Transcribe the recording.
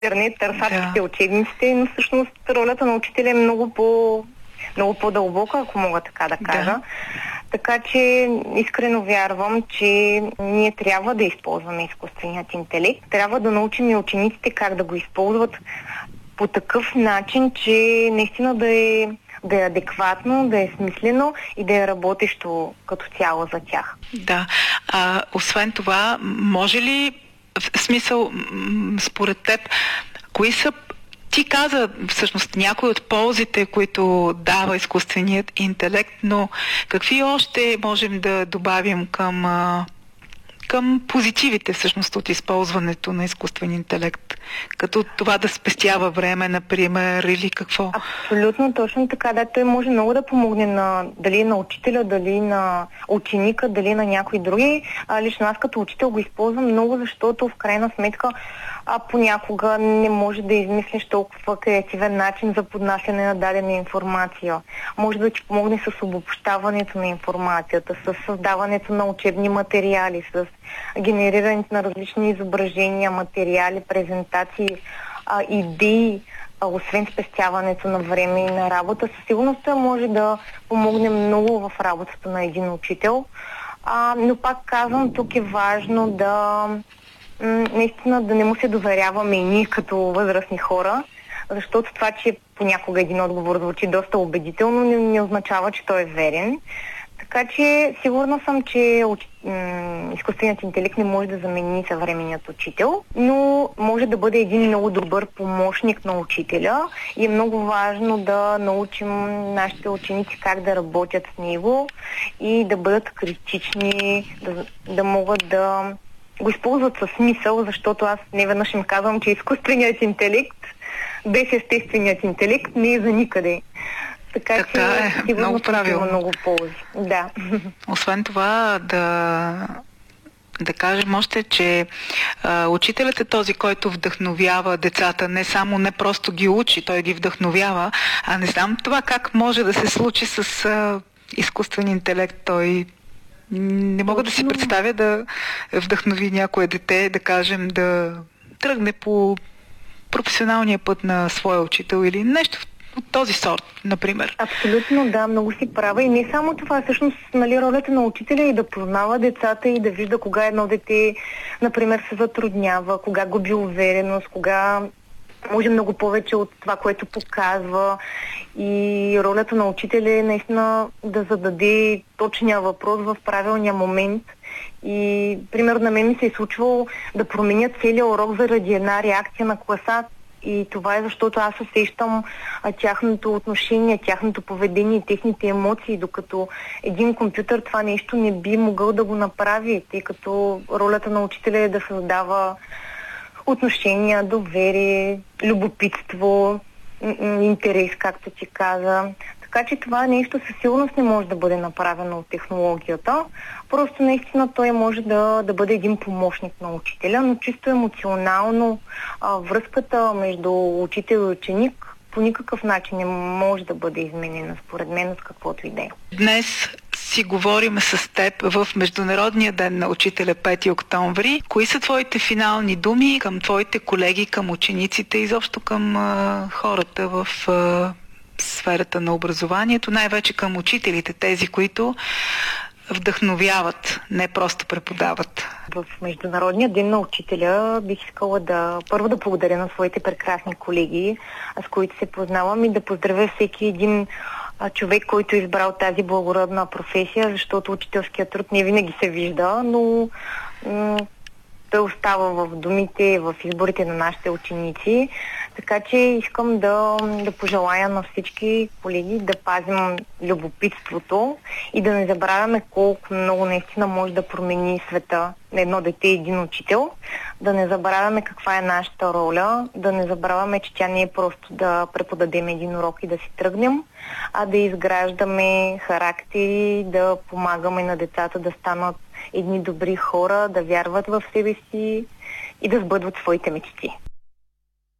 интернет, търсачките, учебниците, но всъщност ролята на учителя е много по-дълбока, ако мога така да кажа. Да. Така че искрено вярвам, че ние трябва да използваме изкуственият интелект. Трябва да научим и учениците как да го използват по такъв начин, че наистина да е адекватно, да е смислено и да е работещо като цяло за тях. Да. Освен това, може ли, в смисъл, според теб, кои са, ти каза всъщност някои от ползите, които дава изкуственият интелект, но какви още можем да добавим към позитивите всъщност от използването на изкуствен интелект? Като това да спестява време, например, или какво? Абсолютно точно така. Да, той може много да помогне дали на учителя, дали на ученика, дали на някой други. Лично аз като учител го използвам много, защото в крайна сметка понякога не може да измислиш толкова креативен начин за поднасяне на дадена информация. Може да ти помогне с обобщаването на информацията, с създаването на учебни материали, с генерирането на различни изображения, материали, презентации, идеи, освен спестяването на време и на работа. Със сигурност може да помогне много в работата на един учител. Но пак казвам, тук е важно наистина да не му се доверяваме и ние като възрастни хора, защото това, че понякога един отговор звучи доста убедително, не означава, че той е верен. Така че сигурна съм, че изкуственият интелект не може да замени съвременният учител, но може да бъде един много добър помощник на учителя и е много важно да научим нашите ученици как да работят с него и да бъдат критични, да могат да го използват със смисъл, защото аз неведнъж им казвам, че изкуственият интелект без естественият интелект не е за никъде. Така че сигурно много правилно. Има много ползи. Да. Освен това, да кажем още, че учителят е този, който вдъхновява децата, не просто ги учи, той ги вдъхновява, а не знам това как може да се случи с изкуствен интелект. Той не мога да си представя да вдъхнови някое дете, да кажем, да тръгне по професионалния път на своя учител или нещо от този сорт, например. Абсолютно, да, много си права. И не само това, всъщност, ролята на учителя е да познава децата и да вижда кога едно дете, например, се затруднява, кога губи увереност, кога може много повече от това, което показва. И ролята на учителя е наистина да зададе точния въпрос в правилния момент. И, примерно, на мен ми се е случвало да променя целия урок заради една реакция на класа. И това е защото аз усещам тяхното отношение, тяхното поведение и техните емоции, докато един компютър това нещо не би могъл да го направи, тъй като ролята на учителя е да създава отношения, доверие, любопитство, интерес, както ти каза. Така че това нещо със сигурност не може да бъде направено от технологията. Просто наистина той може да бъде един помощник на учителя, но чисто емоционално връзката между учител и ученик по никакъв начин не може да бъде изменена, според мен, с каквото и да е. Днес си говорим с теб в Международния ден на учителя 5 октомври. Кои са твоите финални думи към твоите колеги, към учениците, изобщо към хората в сферата на образованието, най-вече към учителите, тези, които вдъхновяват, не просто преподават? В Международния ден на учителя бих искала първо да благодаря на своите прекрасни колеги, с които се познавам, и да поздравя всеки един човек, който е избрал тази благородна професия, защото учителският труд не винаги се вижда, но той остава в думите, в изборите на нашите ученици. Така че искам да пожелая на всички колеги да пазим любопитството и да не забравяме колко много наистина може да промени света на едно дете и един учител. Да не забравяме каква е нашата роля, да не забравяме, че тя не е просто да преподадем един урок и да си тръгнем, а да изграждаме характери, да помагаме на децата да станат едни добри хора, да вярват в себе си и да сбъдват своите мечти.